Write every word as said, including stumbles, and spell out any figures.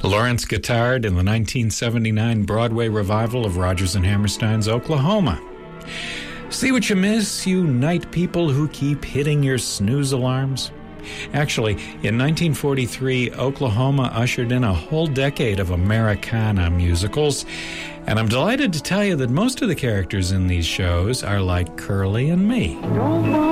Lawrence Guittard in the nineteen seventy-nine Broadway revival of Rodgers and Hammerstein's Oklahoma. See what you miss, you night people who keep hitting your snooze alarms? Actually, in nineteen forty-three, Oklahoma ushered in a whole decade of Americana musicals, and I'm delighted to tell you that most of the characters in these shows are like Curly and me.